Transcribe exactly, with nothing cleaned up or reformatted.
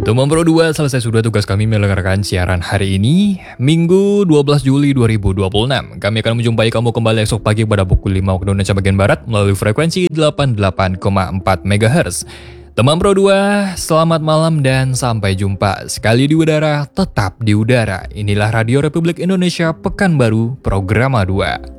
Teman Pro dua, selesai sudah tugas kami menyelenggarakan siaran hari ini, Minggu dua belas Juli dua ribu dua puluh enam. Kami akan menjumpai kamu kembali esok pagi pada pukul lima waktu Indonesia bagian Barat melalui frekuensi delapan puluh delapan koma empat megahertz. Teman Pro dua, selamat malam dan sampai jumpa. Sekali di udara, tetap di udara. Inilah Radio Republik Indonesia Pekanbaru, Programa dua.